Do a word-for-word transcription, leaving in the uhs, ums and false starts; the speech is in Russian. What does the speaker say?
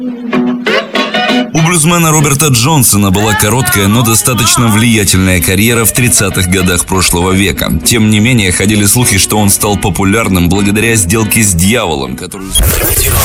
У блюзмена Роберта Джонсона была короткая, но достаточно влиятельная карьера в тридцатых годах прошлого века. Тем не менее, ходили слухи, что он стал популярным благодаря сделке с дьяволом, которую...